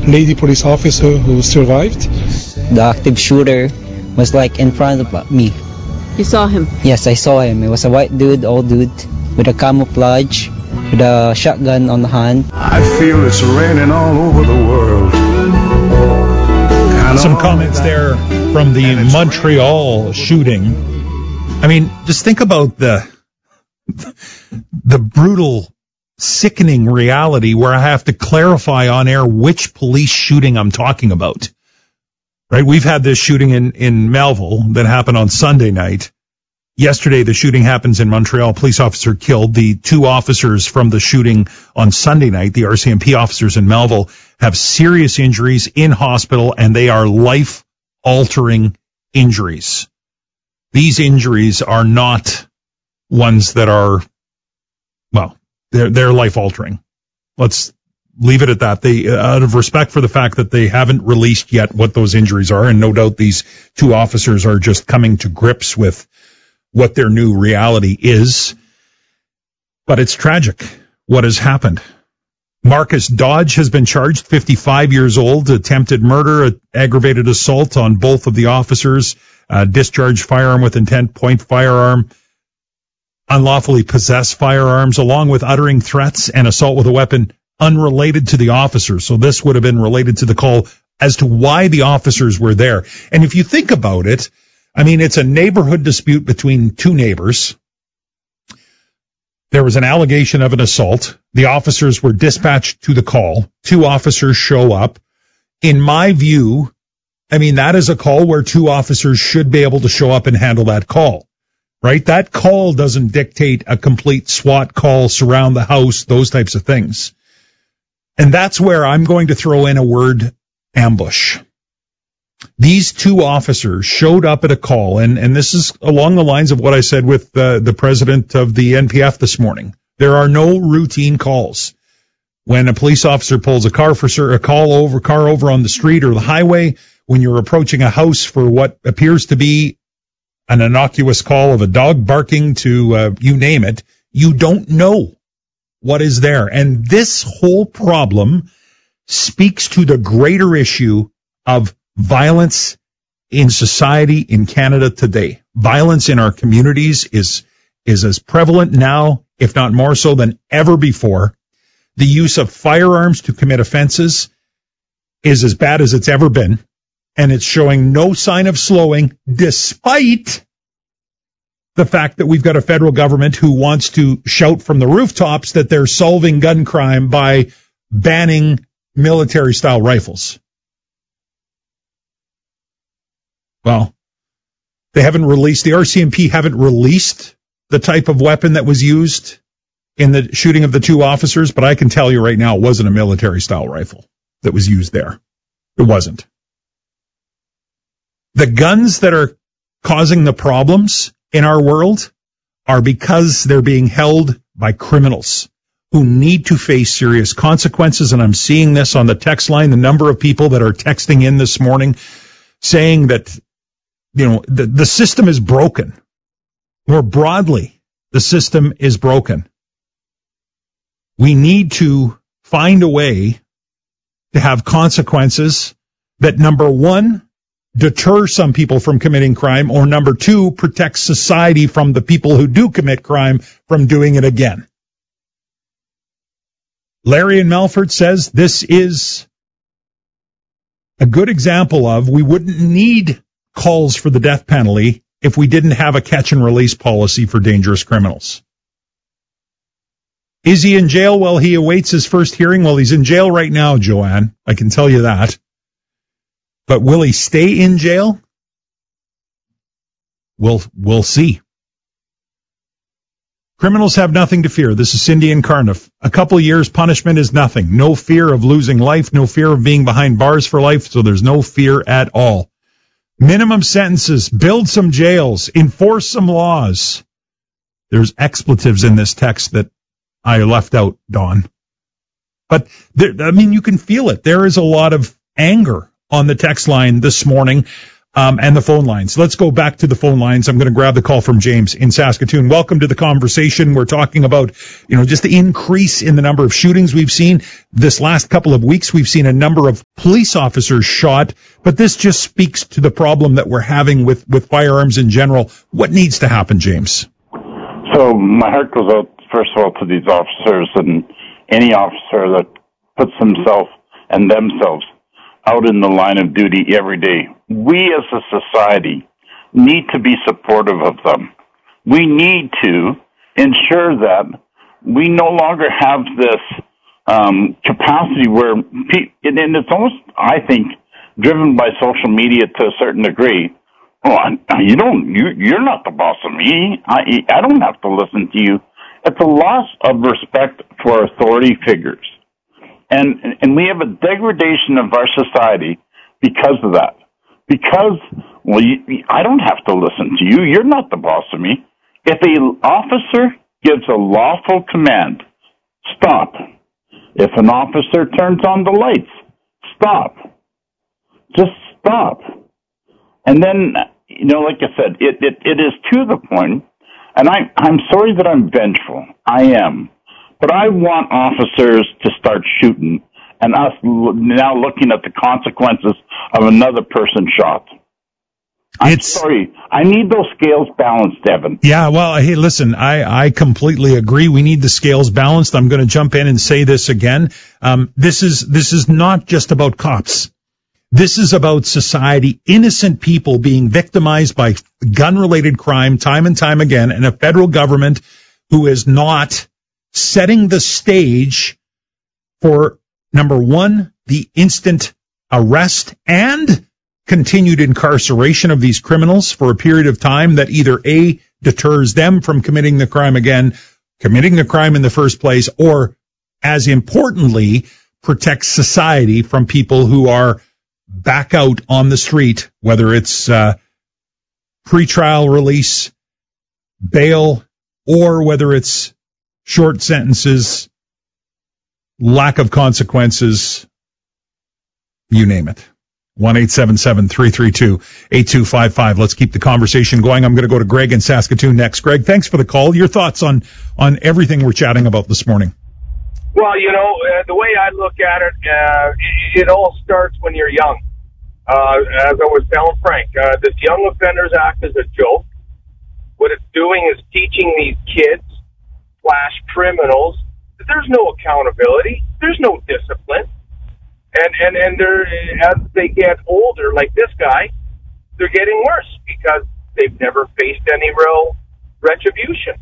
lady police officer who survived. The active shooter was like in front of me. You saw him? Yes, I saw him. It was a white dude, old dude, with a camouflage, with a shotgun on the hand. I feel it's raining all over the world. Some comments there from the Montreal shooting. I mean, just think about the brutal, sickening reality where I have to clarify on air which police shooting I'm talking about. Right? We've had this shooting in Melville that happened on Sunday night. Yesterday, the shooting happens in Montreal. Police officer killed. The two officers from the shooting on Sunday night, the RCMP officers in Melville, have serious injuries in hospital, and they are life-altering injuries. These injuries are not ones that are, well, they're life-altering. Let's leave it at that. They, out of respect for the fact that they haven't released yet what those injuries are, and no doubt these two officers are just coming to grips with what their new reality is. But it's tragic what has happened. Marcus Dodge has been charged, 55 years old, attempted murder, aggravated assault on both of the officers, discharged firearm with intent, point firearm, unlawfully possess firearms, along with uttering threats and assault with a weapon unrelated to the officers. So this would have been related to the call as to why the officers were there. And if you think about it, I mean, it's a neighborhood dispute between two neighbors. There was an allegation of an assault. The officers were dispatched to the call. Two officers show up. In my view, I mean, that is a call where two officers should be able to show up and handle that call, right? That call doesn't dictate a complete SWAT call, surround the house, those types of things. And that's where I'm going to throw in a word, ambush. These two officers showed up at a call, and this is along the lines of what I said with the president of the NPF this morning. There are no routine calls. When a police officer pulls a car over on the street or the highway, when you're approaching a house for what appears to be an innocuous call of a dog barking to you name it, you don't know what is there. And this whole problem speaks to the greater issue of violence in society in Canada today. Violence in our communities is as prevalent now, if not more so than ever before. The use of firearms to commit offenses is as bad as it's ever been, and it's showing no sign of slowing, despite the fact that we've got a federal government who wants to shout from the rooftops that they're solving gun crime by banning military-style rifles. Well, the RCMP haven't released the type of weapon that was used in the shooting of the two officers, but I can tell you right now it wasn't a military-style rifle that was used there. It wasn't. The guns that are causing the problems in our world are because they're being held by criminals who need to face serious consequences, and I'm seeing this on the text line, the number of people that are texting in this morning saying that, you know, the system is broken. More broadly, the system is broken. We need to find a way to have consequences that, number one, deter some people from committing crime, or number two, protect society from the people who do commit crime from doing it again. Larry in Melfort says this is a good example of we wouldn't need calls for the death penalty if we didn't have a catch and release policy for dangerous criminals. Is he in jail while he awaits his first hearing? Well, he's in jail right now, Joanne. I can tell you that. But will he stay in jail? We'll see. Criminals have nothing to fear. This is Cindy in Cardiff. A couple years punishment is nothing. No fear of losing life, no fear of being behind bars for life, so there's no fear at all. Minimum sentences, build some jails, enforce some laws. There's expletives in this text that I left out, Dawn. But, you can feel it. There is a lot of anger on the text line this morning. and the phone lines. Let's go back to the phone lines. I'm going to grab the call from James in Saskatoon. Welcome to the conversation. We're talking about, just the increase in the number of shootings we've seen. This last couple of weeks, we've seen a number of police officers shot, but this just speaks to the problem that we're having with firearms in general. What needs to happen, James? So my heart goes out, first of all, to these officers and any officer that puts himself and themselves out in the line of duty every day. We as a society need to be supportive of them. We need to ensure that we no longer have this capacity where, and it's almost, I think, driven by social media to a certain degree. Oh, you're not the boss of me. I don't have to listen to you. It's a loss of respect for authority figures. And we have a degradation of our society because of that. Because, I don't have to listen to you. You're not the boss of me. If an officer gives a lawful command, stop. If an officer turns on the lights, stop. Just stop. And then, like I said, it is to the point, and I'm sorry that I'm vengeful. I am. But I want officers to start shooting and us now looking at the consequences of another person shot. I'm sorry. I need those scales balanced, Evan. Yeah, well, hey, listen, I completely agree. We need the scales balanced. I'm going to jump in and say this again. This is not just about cops. This is about society, innocent people being victimized by gun-related crime time and time again, and a federal government who is not setting the stage for, number one, the instant arrest and continued incarceration of these criminals for a period of time that either A, deters them from committing the crime again, committing the crime in the first place, or, as importantly, protects society from people who are back out on the street, whether it's pretrial release, bail, or whether it's short sentences, lack of consequences, you name it. 1-877-332-8255. Let's keep the conversation going. I'm going to go to Greg in Saskatoon next. Greg, thanks for the call. Your thoughts on everything we're chatting about this morning? Well, the way I look at it, it all starts when you're young. As I was telling Frank, this Young Offenders Act is a joke. What it's doing is teaching these kids / criminals that there's no accountability, there's no discipline, and they're, as they get older, like this guy, they're getting worse because they've never faced any real retribution.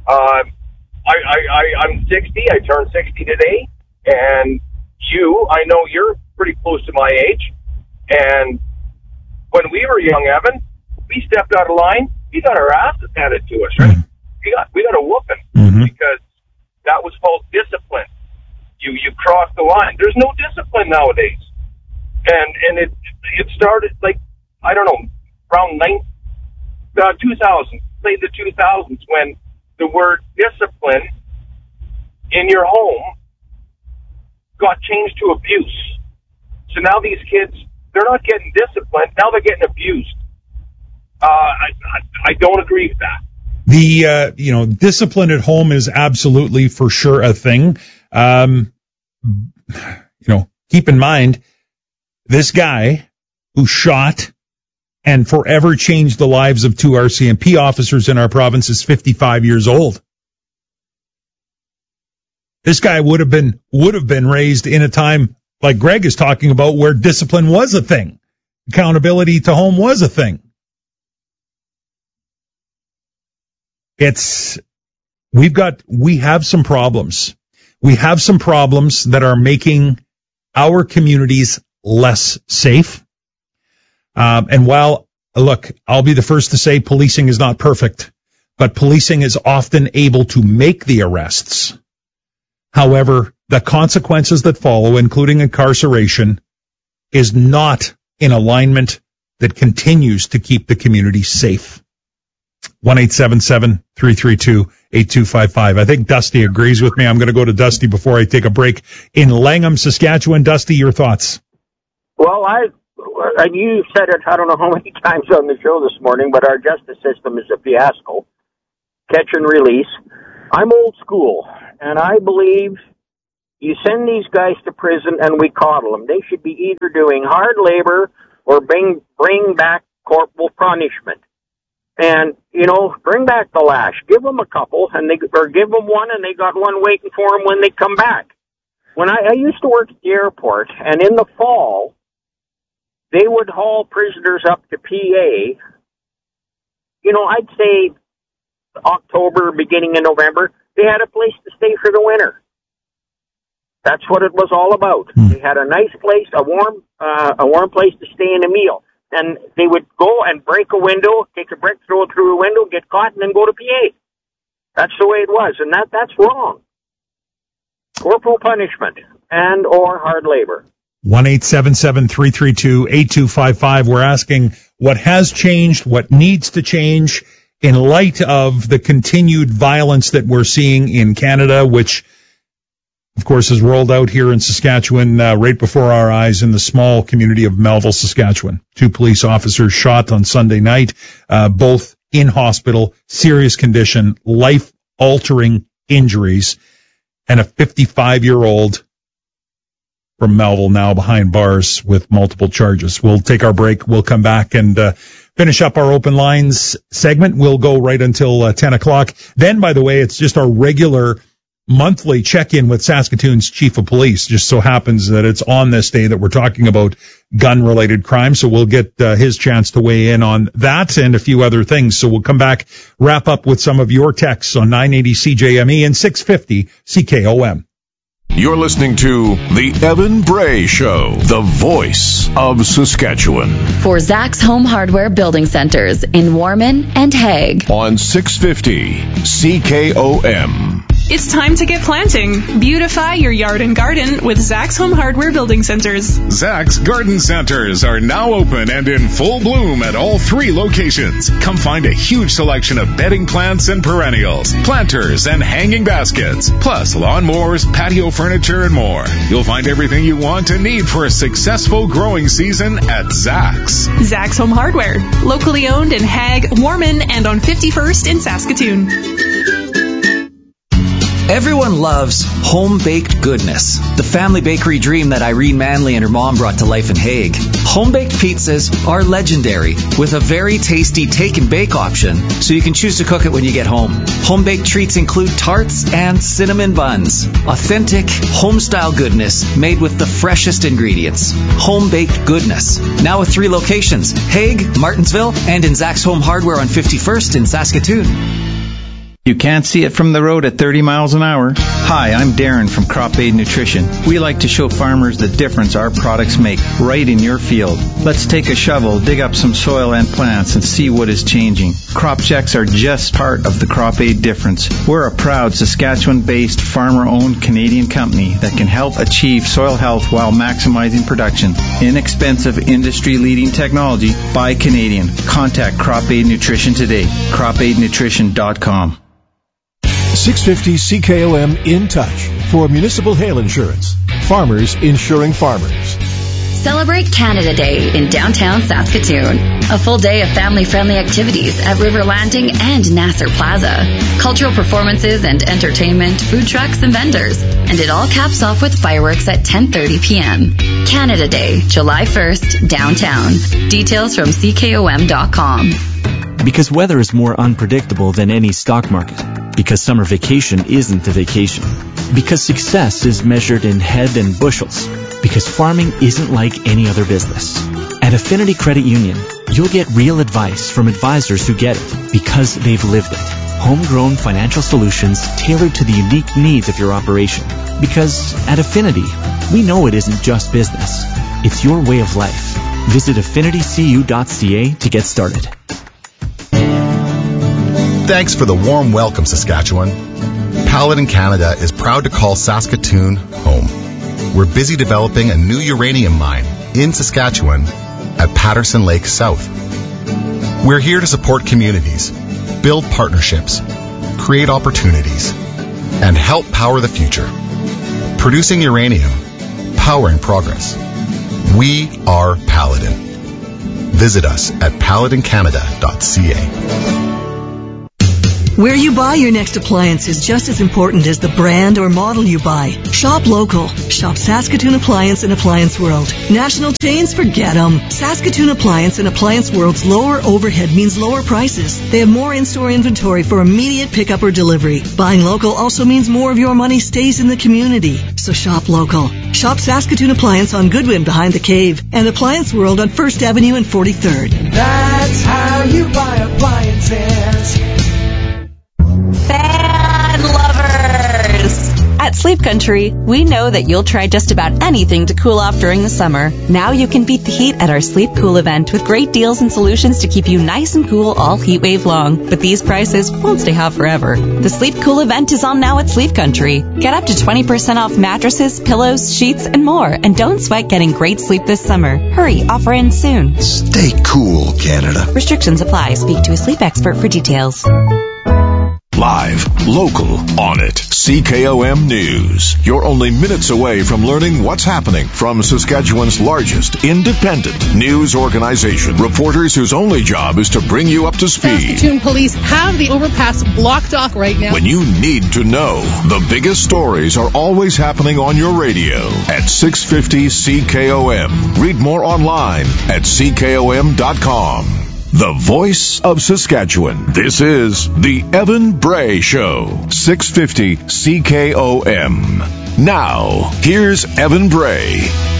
I'm 60. I turned 60 today, and I know you're pretty close to my age. And when we were young, Evan, we stepped out of line. We got our asses handed to us, right? We got a whooping because that was called discipline. You crossed the line. There's no discipline nowadays, and it started around 2000, say the 2000s, when the word discipline in your home got changed to abuse. So now these kids, they're not getting disciplined. Now they're getting abused. I don't agree with that. The, discipline at home is absolutely for sure a thing. Keep in mind, this guy who shot and forever changed the lives of 2 RCMP officers in our province is 55 years old. This guy would have been raised in a time like Greg is talking about where discipline was a thing. Accountability to home was a thing. We have some problems. We have some problems that are making our communities less safe. And while, look, I'll be the first to say policing is not perfect, but policing is often able to make the arrests. However, the consequences that follow, including incarceration, is not in alignment that continues to keep the community safe. 1-877-332-8255. I think Dusty agrees with me. I'm going to go to Dusty before I take a break. In Langham, Saskatchewan. Dusty, your thoughts? Well, I you said it, I don't know how many times on the show this morning, but our justice system is a fiasco. Catch and release. I'm old school, and I believe you send these guys to prison and we coddle them. They should be either doing hard labor or bring back corporal punishment. And, bring back the lash. Give them a couple, or give them one, and they got one waiting for them when they come back. When I used to work at the airport, and in the fall, they would haul prisoners up to PA. I'd say October, beginning of November, they had a place to stay for the winter. That's what it was all about. They had a nice place, a warm place to stay and a meal. And they would go and break a window, take a brick, throw it through a window, get caught, and then go to PA. That's the way it was, and that's wrong. Corporal punishment and or hard labor. 1-877-332-8255. We're asking what has changed, what needs to change in light of the continued violence that we're seeing in Canada, which, of course, is rolled out here in Saskatchewan right before our eyes in the small community of Melville, Saskatchewan. 2 police officers shot on Sunday night, both in hospital, serious condition, life-altering injuries, and a 55-year-old from Melville now behind bars with multiple charges. We'll take our break. We'll come back and finish up our open lines segment. We'll go right until 10 o'clock. Then, by the way, it's just our regular monthly check-in with Saskatoon's chief of police. Just so happens that it's on this day that we're talking about gun-related crime, so we'll get his chance to weigh in on that and a few other things. So we'll come back, wrap up with some of your texts on 980 CJME and 650 CKOM. You're listening to The Evan Bray Show, the voice of Saskatchewan. For Zach's Home Hardware Building Centers in Warman and Hague. On 650 CKOM. It's time to get planting. Beautify your yard and garden with Zach's Home Hardware Building Centers. Zach's Garden Centers are now open and in full bloom at all 3 locations. Come find a huge selection of bedding plants and perennials, planters and hanging baskets, plus lawnmowers, patio furniture, and more. You'll find everything you want and need for a successful growing season at Zach's. Zach's Home Hardware, locally owned in Hague, Warman, and on 51st in Saskatoon. Everyone loves home-baked goodness, the family bakery dream that Irene Manley and her mom brought to life in Hague. Home-baked pizzas are legendary, with a very tasty take-and-bake option, so you can choose to cook it when you get home. Home-baked treats include tarts and cinnamon buns. Authentic, home-style goodness made with the freshest ingredients. Home-baked goodness. Now with 3 locations, Hague, Martensville, and in Zach's Home Hardware on 51st in Saskatoon. You can't see it from the road at 30 miles an hour. Hi, I'm Darren from Crop Aid Nutrition. We like to show farmers the difference our products make right in your field. Let's take a shovel, dig up some soil and plants, and see what is changing. Crop checks are just part of the Crop Aid difference. We're a proud Saskatchewan-based, farmer-owned Canadian company that can help achieve soil health while maximizing production. Inexpensive, industry-leading technology by Canadian. Contact Crop Aid Nutrition today. CropAidNutrition.com. 650 CKOM in touch for municipal hail insurance. Farmers insuring farmers. Celebrate Canada Day in downtown Saskatoon. A full day of family-friendly activities at River Landing and Nasser Plaza. Cultural performances and entertainment, food trucks and vendors. And it all caps off with fireworks at 10:30 p.m. Canada Day, July 1st, downtown. Details from CKOM.com. Because weather is more unpredictable than any stock market. Because summer vacation isn't a vacation. Because success is measured in head and bushels. Because farming isn't like any other business. At Affinity Credit Union, you'll get real advice from advisors who get it because they've lived it. Homegrown financial solutions tailored to the unique needs of your operation. Because at Affinity, we know it isn't just business. It's your way of life. Visit affinitycu.ca to get started. Thanks for the warm welcome, Saskatchewan. Paladin Canada is proud to call Saskatoon home. We're busy developing a new uranium mine in Saskatchewan at Patterson Lake South. We're here to support communities, build partnerships, create opportunities, and help power the future. Producing uranium, powering progress. We are Paladin. Visit us at paladincanada.ca. Where you buy your next appliance is just as important as the brand or model you buy. Shop local. Shop Saskatoon Appliance and Appliance World. National chains, forget them. Saskatoon Appliance and Appliance World's lower overhead means lower prices. They have more in-store inventory for immediate pickup or delivery. Buying local also means more of your money stays in the community. So shop local. Shop Saskatoon Appliance on Goodwin behind the Cave and Appliance World on 1st Avenue and 43rd. That's how you buy appliances. Fan lovers! At Sleep Country, we know that you'll try just about anything to cool off during the summer. Now you can beat the heat at our Sleep Cool event with great deals and solutions to keep you nice and cool all heat wave long. But these prices won't stay hot forever. The Sleep Cool event is on now at Sleep Country. Get up to 20% off mattresses, pillows, sheets, and more. And don't sweat getting great sleep this summer. Hurry, offer ends soon. Stay cool, Canada. Restrictions apply. Speak to a sleep expert for details. Live, local, on it. CKOM News. You're only minutes away from learning what's happening from Saskatchewan's largest independent news organization. Reporters whose only job is to bring you up to speed. Saskatoon police have the overpass blocked off right now. When you need to know, the biggest stories are always happening on your radio at 650 CKOM. Read more online at CKOM.com. The voice of Saskatchewan. This is the Evan Bray Show. 650 CKOM. Now, here's Evan Bray.